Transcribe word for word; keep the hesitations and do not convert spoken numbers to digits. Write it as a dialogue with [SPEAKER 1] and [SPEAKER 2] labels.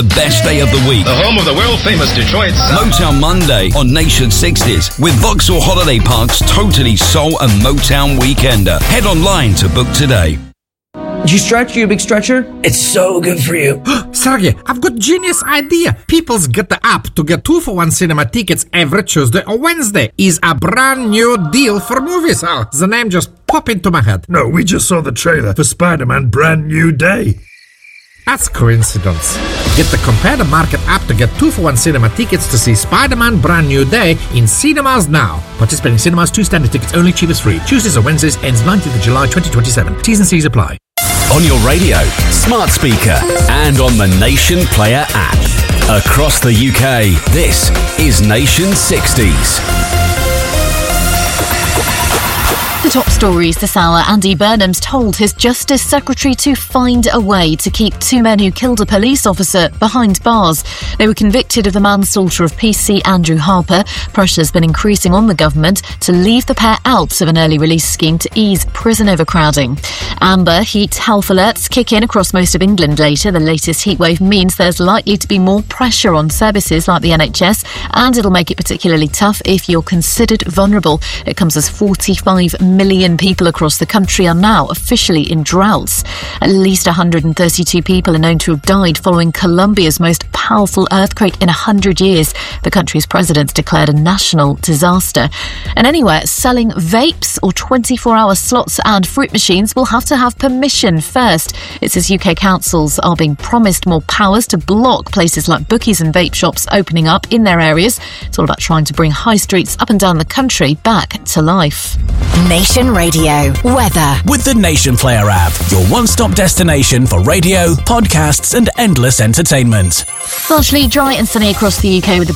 [SPEAKER 1] The best day of the week.
[SPEAKER 2] The home of the world-famous Detroit sound.
[SPEAKER 1] Motown Monday on Nation sixties with Vauxhall Holiday Park's totally soul and Motown weekender. Head online to book today.
[SPEAKER 3] Did you stretch, you big stretcher? It's so good for you.
[SPEAKER 4] Sergey, I've got genius idea. People's got the app to get two for one cinema tickets every Tuesday or Wednesday. Is a brand new deal for movies. Oh, the name just popped into my head.
[SPEAKER 5] No, we just saw the trailer for Spider-Man Brand New Day.
[SPEAKER 4] That's coincidence. Get the Compare the Market app to get two for one cinema tickets to see Spider-Man Brand New Day in cinemas now. Participating cinemas, two standard tickets only, cheapest free. Tuesdays or Wednesdays, ends nineteenth of July twenty twenty-seven. T's and C's apply.
[SPEAKER 1] On your radio, smart speaker, and on the Nation Player app. Across the U K, this is Nation sixties.
[SPEAKER 6] The top stories this hour. Andy Burnham's told his Justice Secretary to find a way to keep two men who killed a police officer behind bars. They were convicted of the manslaughter of P C Andrew Harper. Pressure's been increasing on the government to leave the pair out of an early release scheme to ease prison overcrowding. Amber heat health alerts kick in across most of England later. The latest heatwave means there's likely to be more pressure on services like the N H S, and it'll make it particularly tough if you're considered vulnerable. It comes as forty-five million people across the country are now officially in droughts. At least one hundred thirty-two people are known to have died following Colombia's most powerful earthquake in one hundred years. The country's president declared a national disaster. And anywhere selling vapes or twenty-four hour slots and fruit machines will have to have permission first. It says U K councils are being promised more powers to block places like bookies and vape shops opening up in their areas. It's all about trying to bring high streets up and down the country back to life.
[SPEAKER 7] Nation Radio weather
[SPEAKER 8] with the Nation Player app, your one-stop destination for radio, podcasts and endless entertainment.
[SPEAKER 6] Largely dry and sunny across the U K with the